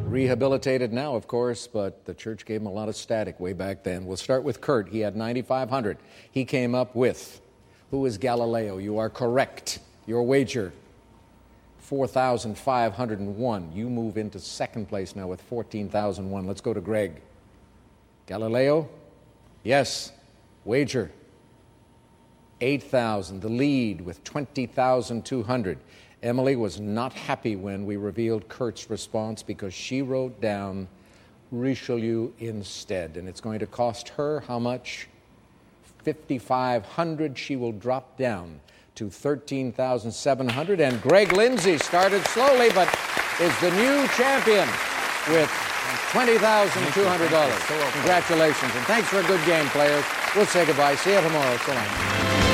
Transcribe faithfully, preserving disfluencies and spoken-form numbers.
Rehabilitated now, of course, but the church gave him a lot of static way back then. We'll start with Kurt. He had ninety-five hundred. He came up with, who is Galileo? You are correct. Your wager, four thousand five hundred one. You move into second place now with fourteen thousand one. Let's go to Greg. Galileo? Yes. Wager, eight thousand. The lead with twenty thousand two hundred. Emily was not happy when we revealed Kurt's response because she wrote down Richelieu instead. And it's going to cost her how much? fifty-five hundred. She will drop down to thirteen thousand seven hundred. And Greg Lindsay started slowly, but is the new champion with twenty thousand two hundred dollars. Congratulations, and thanks for a good game, players. We'll say goodbye. See you tomorrow. So long.